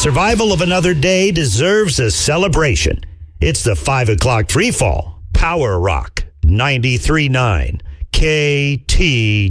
Survival of another day deserves a celebration. It's the 5 o'clock free fall. Power Rock 93.9 KT.